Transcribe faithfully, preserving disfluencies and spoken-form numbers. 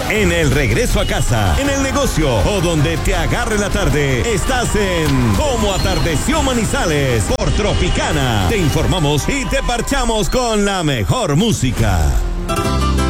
En el regreso a casa, en el negocio o donde te agarre la tarde, estás en Cómo Atardeció Manizales por Tropicana. Te informamos y te parchamos con la mejor música.